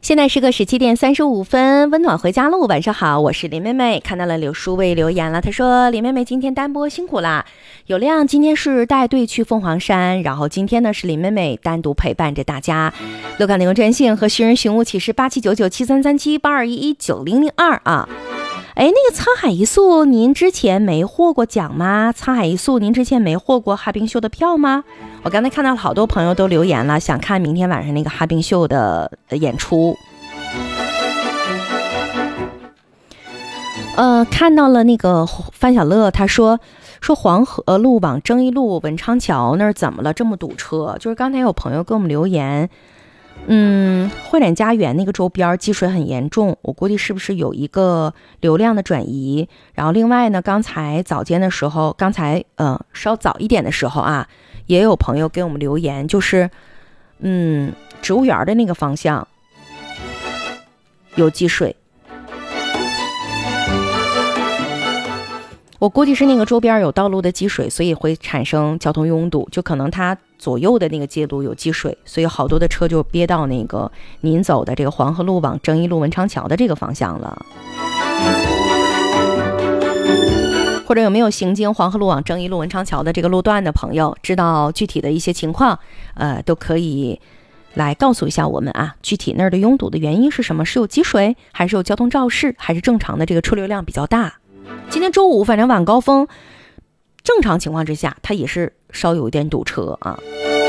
现在是个17:35，温暖回家路。晚上好，我是林妹妹。看到了柳书卫留言了，他说林妹妹今天单播辛苦啦，有亮今天是带队去凤凰山，然后今天呢是林妹妹单独陪伴着大家。乐卡内容专线和寻人寻物启事8799733782119002啊。那个沧海一粟您之前没获过奖吗？沧海一粟您之前没获过哈冰秀的票吗？我刚才看到好多朋友都留言了，想看明天晚上那个哈冰秀的演出。看到了那个范小乐，他说黄河路往征一路文昌桥那儿怎么了，这么堵车？就是刚才有朋友给我们留言，汇展家园那个周边积水很严重，我估计是不是有一个流量的转移。然后另外呢，刚才稍早一点的时候啊，也有朋友给我们留言，就是植物园的那个方向有积水，我估计是那个周边有道路的积水，所以会产生交通拥堵，就可能它左右的那个街路有积水，所以好多的车就憋到那个您走的这个黄河路往征一路文昌桥的这个方向了。或者有没有行经黄河路往征一路文昌桥的这个路段的朋友，知道具体的一些情况，都可以来告诉一下我们啊，具体那儿的拥堵的原因是什么？是有积水，还是有交通肇事，还是正常的这个车流量比较大？今天周五反正晚高峰正常情况之下它也是稍有一点堵车啊。